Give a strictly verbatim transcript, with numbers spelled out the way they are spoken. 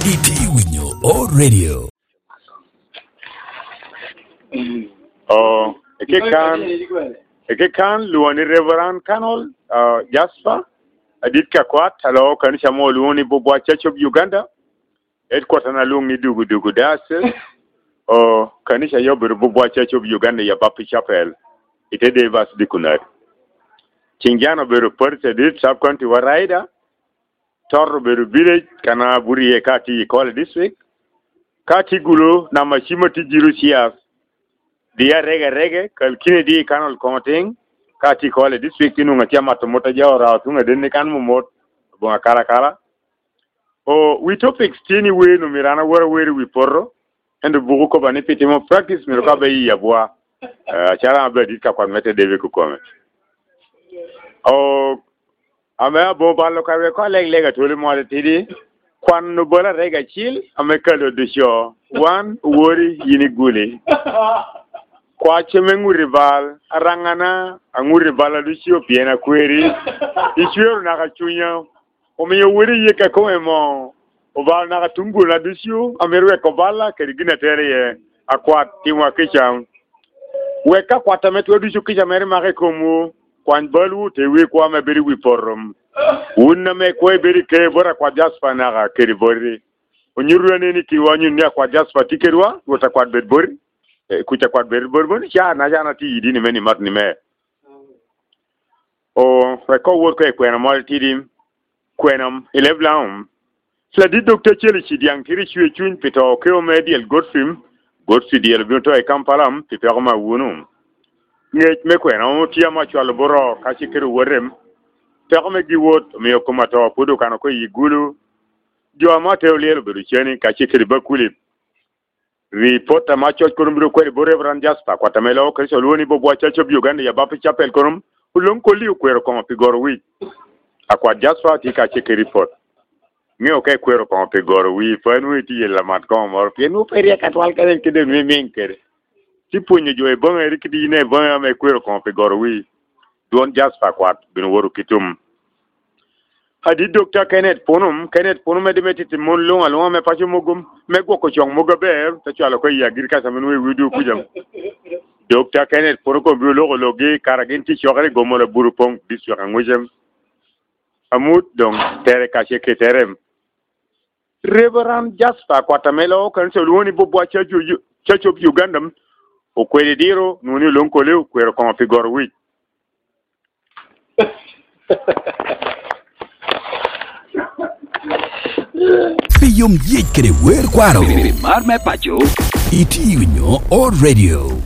Itiwinyo O Radio. Oh, eke kan, eke kan luani Reverend Canol, uh, Jasper, adit kakwat, hello, kanisha mo luani Bobwa Church of Uganda, headquarter na luang ni dugu dugu dase, oh, kanisha yobu Bobwa Church of Uganda ya Baptist Chapel, ite devas dikunari. Chingiano beru perse dit sub-county waraida, Torro beru village, kana buri kati call this week, kati gulo na mashimo tijiru sias, dia rege rege kalkine di kanal komating kati kole district inu ngatia matomota jawra tunga denne kan mumot bonga kala kala o we topics tini we no mirana wara weri we porro and bugu ko bani pitimo practice mi ka bayi yabwa chara abla dit ka kwa mete deve ko kome o ame bo ballo ka we ko leg lega tole mo de tidi kwan no bola rega chil ame kalo de show one wori yini gule kwa cheme rival arangana angu rival alusio piena kweri isio na kachunya omiye wuri yeka ko emo oval na katungu na dusio amerwe ko bala kerigina tere akwa tiwa kicha weka kwa tametu dusio kicha mere mare komu kwan balu tewe kwa mebiri wi porum unna me ko beri ke bora kwa Jasper na keribori onyiru neni kiwanyu ni kwa Jasper tikerwa wota kwa bedbori kucha kwa berbon cha na jana ti yidi ni meni mat ni me o reko work e kwena mal tidim kwenam eleblaum fladi docteur cheli chi diang kiri chue chun pito keo medial godfim godfi diel binto e kampalam pito ma wunu nge me kwena o tia ma chwal boro ka chikiru worem te me giwot me yokomato podo kana ko yigulu jo ma te olielo beru cheni ka chikiru bakuli Reporta macho kurumburu kweli bore Reverend Jasper kwa tamelo kristo luoni Bobwa Church of Uganda ya Baptist Chapel kurum ulonko liu kwero kwa pigoro wi akwa Jasper tika cheki report nge okay kwero kwa pigoro wi fanu iti la mat kwa mor pienu peria katwal kale kide mi minkere tipunye jo e bon erikidi ne bon ame kwero kwa pigoro wi don Jasper kwa binu woru kitum Hadi Doctor Kenneth Ponum, Kenneth Ponum edimeti mon long along me pacho mogum, me go ko chong mogaber, ta chala ko ya girka samenu widu kujam. Doctor Kenneth Ponum ko biologi karagenti chogare gomola burupong bisu angujam. Amut dong tere ka sekretarem. Reverend Jasper kwatamelo kan so luoni Bobwa Church of Uganda o kwede diro nuni lonko leu kwero ko figure wi. Piyom yek kere wer kwaro. Mar me pacho. Itiwinyo O Radio.